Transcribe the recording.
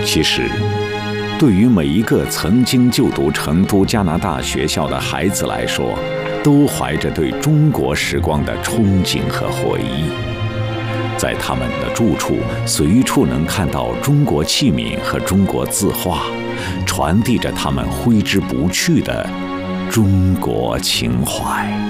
其实，对于每一个曾经就读成都加拿大学校的孩子来说，都怀着对中国时光的憧憬和回忆。在他们的住处，随处能看到中国器皿和中国字画，传递着他们挥之不去的中国情怀。